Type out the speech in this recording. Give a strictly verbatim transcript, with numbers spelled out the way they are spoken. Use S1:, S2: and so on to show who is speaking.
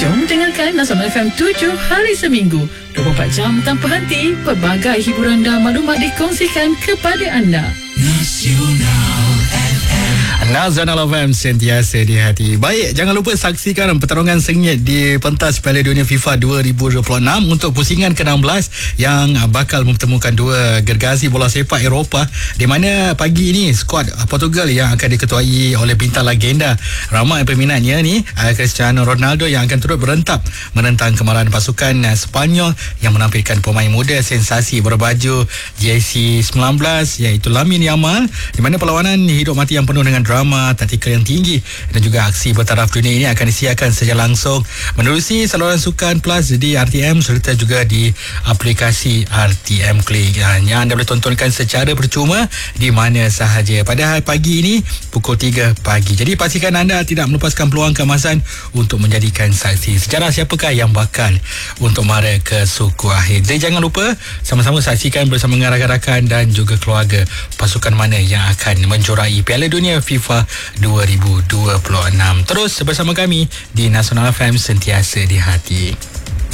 S1: Jom dengarkan Nasional F M tujuh hari seminggu, dua puluh empat jam tanpa henti. Pelbagai hiburan dan maklumat dikongsikan kepada anda. Nasional F M.
S2: Nasional F M, sentiasa di hati. Baik, jangan lupa saksikan pertarungan sengit di pentas Piala Dunia FIFA dua ribu dua puluh enam untuk pusingan ke enam belas yang bakal mempertemukan dua gergasi bola sepak Eropah, di mana pagi ini skuad Portugal yang akan diketuai oleh bintang legenda ramai peminatnya ni, Cristiano Ronaldo, yang akan turut berentap menentang kemarahan pasukan Sepanyol yang menampilkan pemain muda sensasi berbaju jersey sembilan belas iaitu Lamine Yamal, di mana perlawanan hidup mati yang penuh dengan drama, taktikal yang tinggi dan juga aksi bertaraf dunia ini akan disiarkan secara langsung menerusi saluran sukan Plus di R T M serta juga di aplikasi R T M Click yang anda boleh tontonkan secara percuma di mana sahaja pada hari pagi ini pukul tiga pagi. Jadi pastikan anda tidak melepaskan peluang keemasan untuk menjadikan saksi sejarah siapakah yang bakal untuk mara ke suku akhir. Jadi jangan lupa sama-sama saksikan bersama dengan rakan-rakan dan juga keluarga pasukan mana yang akan menjorai Piala Dunia FIFA dua ribu dua puluh enam. Terus bersama kami di Nasional F M, sentiasa di hati.